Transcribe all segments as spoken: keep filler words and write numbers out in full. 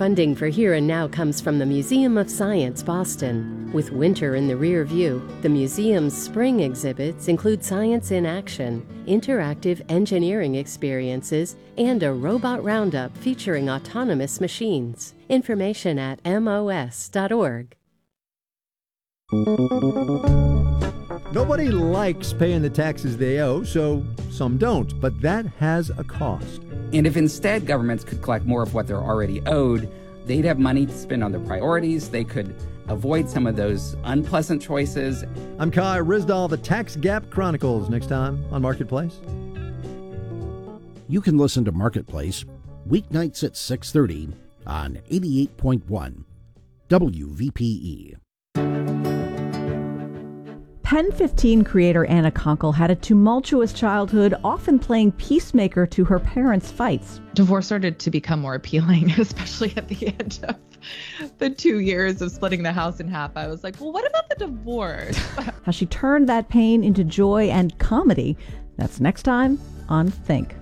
Funding for Here and Now comes from the Museum of Science, Boston. With winter in the rear view, the museum's spring exhibits include science in action, interactive engineering experiences, and a robot roundup featuring autonomous machines. Information at M O S dot org. Nobody likes paying the taxes they owe, so some don't, but that has a cost. And if instead governments could collect more of what they're already owed, they'd have money to spend on their priorities. They could avoid some of those unpleasant choices. I'm Kai Rizdal, the Tax Gap Chronicles, next time on Marketplace. You can listen to Marketplace weeknights at six thirty on eighty-eight point one W V P E. Pen fifteen creator Anna Konkle had a tumultuous childhood, often playing peacemaker to her parents' fights. Divorce started to become more appealing, especially at the end of the two years of splitting the house in half. I was like, well, what about the divorce? How she turned that pain into joy and comedy. That's next time on Think.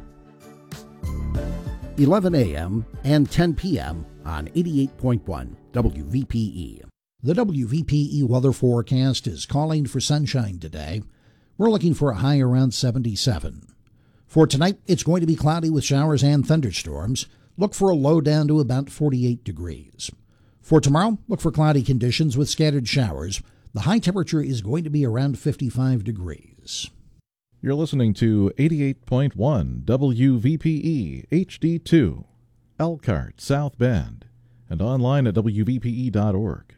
eleven a.m. and ten p.m. on eighty-eight point one W V P E. The W V P E weather forecast is calling for sunshine today. We're looking for a high around seventy-seven. For tonight, it's going to be cloudy with showers and thunderstorms. Look for a low down to about forty-eight degrees. For tomorrow, look for cloudy conditions with scattered showers. The high temperature is going to be around fifty-five degrees. You're listening to eighty-eight point one W V P E H D two, Elkhart, South Bend, and online at W V P E dot org.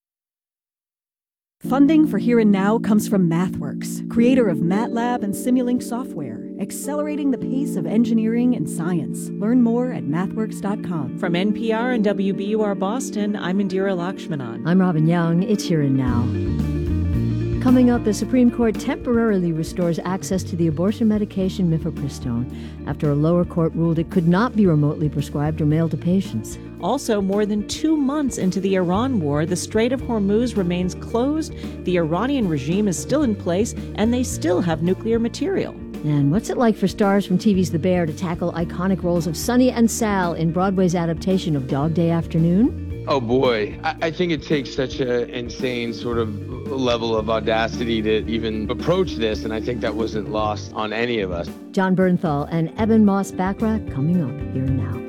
Funding for Here and Now comes from MathWorks, creator of MATLAB and Simulink software, accelerating the pace of engineering and science. Learn more at mathworks dot com. From N P R and W B U R Boston, I'm Indira Lakshmanan. I'm Robin Young. It's Here and Now. Coming up, the Supreme Court temporarily restores access to the abortion medication mifepristone after a lower court ruled it could not be remotely prescribed or mailed to patients. Also, more than two months into the Iran war, the Strait of Hormuz remains closed, the Iranian regime is still in place, and they still have nuclear material. And what's it like for stars from T V's The Bear to tackle iconic roles of Sonny and Sal in Broadway's adaptation of Dog Day Afternoon? Oh boy, I, I think it takes such an insane sort of level of audacity to even approach this, and I think that wasn't lost on any of us. John Bernthal and Eben Moss-Bachrach coming up Here and Now.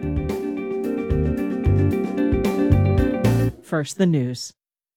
First, the news.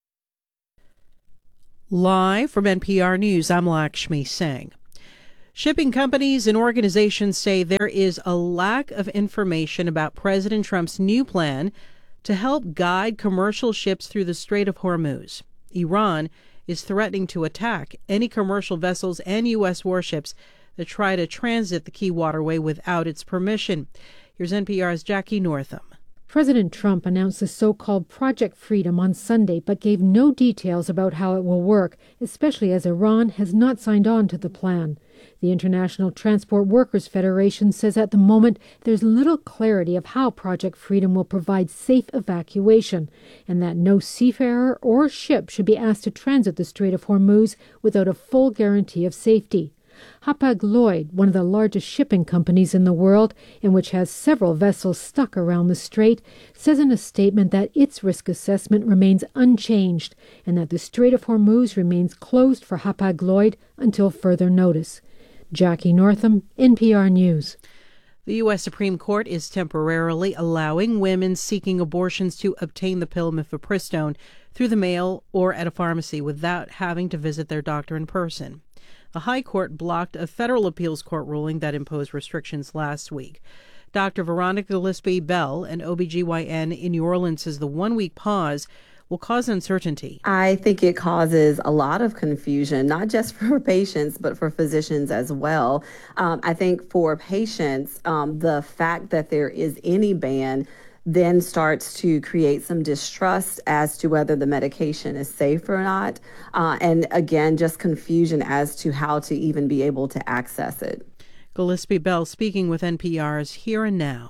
Live from N P R News, I'm Lakshmi Singh. Shipping companies and organizations say there is a lack of information about President Trump's new plan to help guide commercial ships through the Strait of Hormuz. Iran is threatening to attack any commercial vessels and U S warships that try to transit the key waterway without its permission. Here's N P R's Jackie Northam. President Trump announced the so-called Project Freedom on Sunday, but gave no details about how it will work, especially as Iran has not signed on to the plan. The International Transport Workers Federation says at the moment there's little clarity of how Project Freedom will provide safe evacuation, and that no seafarer or ship should be asked to transit the Strait of Hormuz without a full guarantee of safety. Hapag-Lloyd, one of the largest shipping companies in the world, and which has several vessels stuck around the strait, says in a statement that its risk assessment remains unchanged and that the Strait of Hormuz remains closed for Hapag-Lloyd until further notice. Jackie Northam, N P R News. The U S Supreme Court is temporarily allowing women seeking abortions to obtain the pill mifepristone through the mail or at a pharmacy without having to visit their doctor in person. The High Court blocked a federal appeals court ruling that imposed restrictions last week. Doctor Veronica Gillespie Bell, an O B G Y N in New Orleans, says the one-week pause will cause uncertainty. I think it causes a lot of confusion, not just for patients, but for physicians as well. Um, I think for patients, um, the fact that there is any ban then starts to create some distrust as to whether the medication is safe or not. Uh, and again, just confusion as to how to even be able to access it. Gillespie Bell speaking with N P R's Here and Now.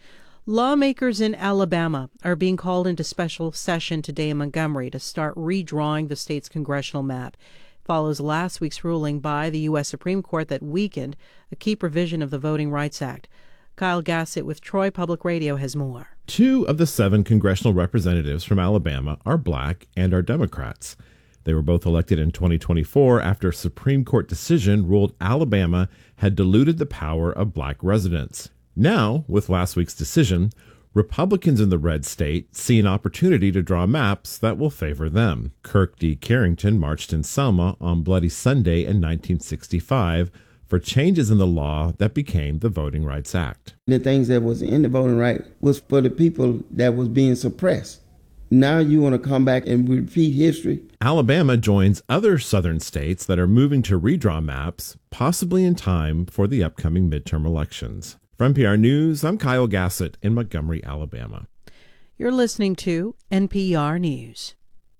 Lawmakers in Alabama are being called into special session today in Montgomery to start redrawing the state's congressional map. It follows last week's ruling by the U S Supreme Court that weakened a key provision of the Voting Rights Act. Kyle Gassett with Troy Public Radio has more. Two of the seven congressional representatives from Alabama are black and are Democrats. They were both elected in twenty twenty-four after a Supreme Court decision ruled Alabama had diluted the power of black residents. Now, with last week's decision, Republicans in the red state see an opportunity to draw maps that will favor them. Kirk D. Carrington marched in Selma on Bloody Sunday in nineteen sixty-five for changes in the law that became the Voting Rights Act. The things that was in the voting right was for the people that was being suppressed. Now you want to come back and repeat history? Alabama joins other southern states that are moving to redraw maps, possibly in time for the upcoming midterm elections. From N P R News, I'm Kyle Gassett in Montgomery, Alabama. You're listening to N P R News.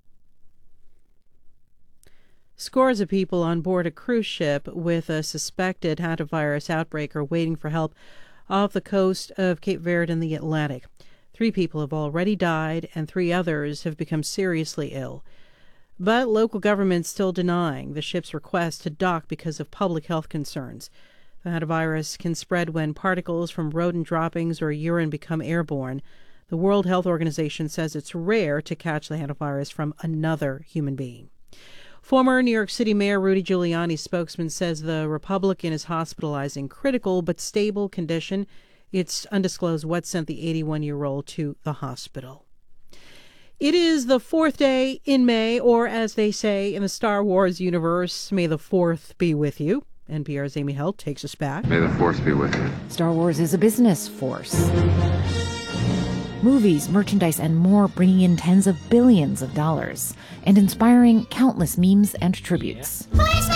Scores of people on board a cruise ship with a suspected hantavirus outbreak are waiting for help off the coast of Cape Verde in the Atlantic. Three people have already died, and three others have become seriously ill. But local government's still denying the ship's request to dock because of public health concerns. The hantavirus can spread when particles from rodent droppings or urine become airborne. The World Health Organization says it's rare to catch the hantavirus from another human being. Former New York City Mayor Rudy Giuliani's spokesman says the Republican is hospitalized in critical but stable condition. It's undisclosed what sent the eighty-one-year-old to the hospital. It is the fourth day in May, or as they say in the Star Wars universe, may the fourth be with you. N P R's Amy Held takes us back. May the force be with you. Star Wars is a business force. Movies, merchandise, and more bringing in tens of billions of dollars and inspiring countless memes and tributes.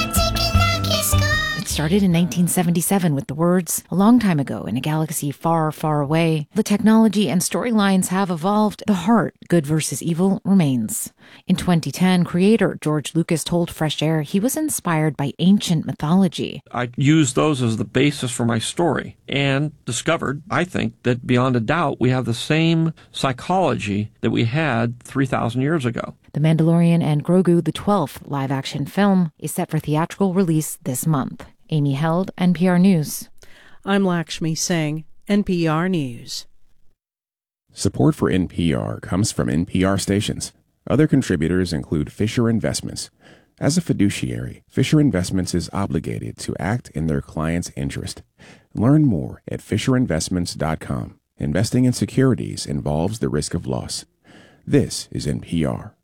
It started in nineteen seventy-seven with the words, "A long time ago in a galaxy far, far away." The technology and storylines have evolved. The heart, good versus evil, remains. In twenty ten, creator George Lucas told Fresh Air he was inspired by ancient mythology. I used those as the basis for my story and discovered, I think, that beyond a doubt, we have the same psychology that we had three thousand years ago. The Mandalorian and Grogu, the twelfth live-action film, is set for theatrical release this month. Amy Held, N P R News. I'm Lakshmi Singh, N P R News. Support for N P R comes from N P R stations. Other contributors include Fisher Investments. As a fiduciary, Fisher Investments is obligated to act in their client's interest. Learn more at fisher investments dot com. Investing in securities involves the risk of loss. This is N P R.